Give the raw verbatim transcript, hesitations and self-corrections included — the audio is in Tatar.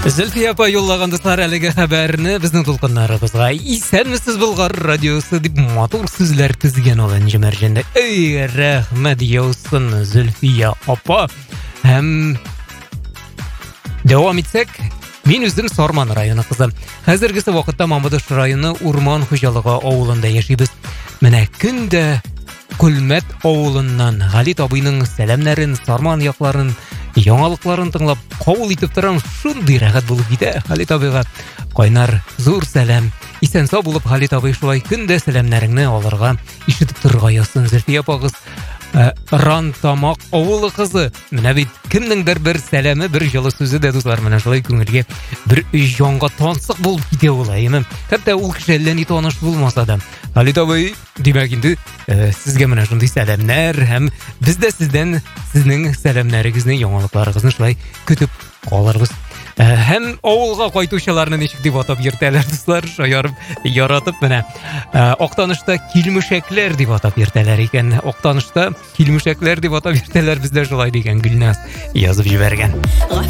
Зөлфия апа йоллаган дуслар әлеге хәбәрне безнең тулкыннарыбызга исәнмесез Болгар радиосы дип матур сүзләр тезгән ул Энҗе Мәрҗәндә. Эй, рәхмәт яусын Зөлфия апа. Һәм дәвам итсәк, мин үзем Сарман районы кызы. Хәзергесе вакытта Мамадыш районы Урман хуҗалыгы авылында яшибез. Менә көндә Күлмәт авылыннан Гали табыйның сәламнәрен, Сарман якларын, яңалыкларын тыңлап кабул итеп торам. Шундый рәхәт булып китә. Гали табыйга кайнар зур сәлам. Исән-сау булып Гали табый шулай көндә сәламнәреңне алырга, ишетеп торырга ясын. Зөлфия апагыз Рантамак авылы кызы. Менә бит кемнеңдер бер сәламе, бер җылы сүзе дә дуслар, менә шулай күңелгә бер җанга тансык булып китә улайым. Хәтта ул кеше әллә ни таныш булмаса да. Гали табый, димәк инде сезгә менә шундый сәламнәр һәм без дә сездән сезнең сәламнәрегезне, яңалыкларыгызны шулай көтеп калырбыз. Һәм авылга кайтучыларны ничек дип атап йөртәләр дуслар, шаярып, яратып менә Актанышта килмешәкләр дип атап йөртәләр икән. Актанышта килмешәкләр дип атап йөртәләр, бездә шулай дигән Гөлназ язып җибәргән.